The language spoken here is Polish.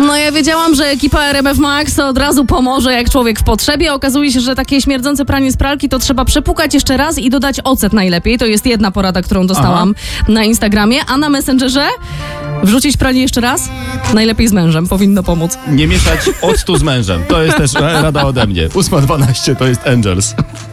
No ja wiedziałam, że ekipa RMF Max od razu pomoże jak człowiek w potrzebie. Okazuje się, że takie śmierdzące pranie z pralki to trzeba przepukać jeszcze raz i dodać ocet najlepiej. To jest jedna porada, którą dostałam na Instagramie. A na Messengerze wrzucić pranie jeszcze raz? Najlepiej z mężem, powinno pomóc. Nie mieszać octu z mężem. To jest też rada ode mnie. 8:12 to jest Angels.